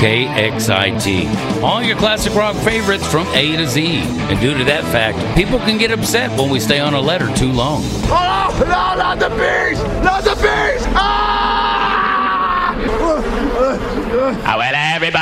KXIT. All your classic rock favorites from A to Z. And due to that fact, people can get upset when we stay on a letter too long. Oh, no, not the bees! Not the bees! Ah! Well, everybody.